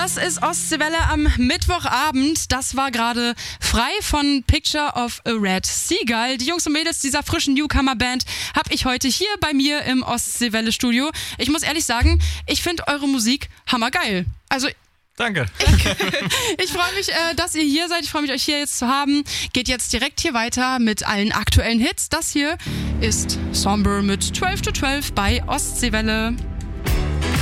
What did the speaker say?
Das ist Ostseewelle am Mittwochabend. Das war gerade frei von Picture of a Red Seagull. Die Jungs und Mädels dieser frischen Newcomer-Band habe ich heute hier bei mir im Ostseewelle-Studio. Ich muss ehrlich sagen, ich finde eure Musik hammergeil. Also danke. Ich freue mich, dass ihr hier seid. Ich freue mich, euch hier jetzt zu haben. Geht jetzt direkt hier weiter mit allen aktuellen Hits. Das hier ist Somber mit 12 to 12 bei Ostseewelle.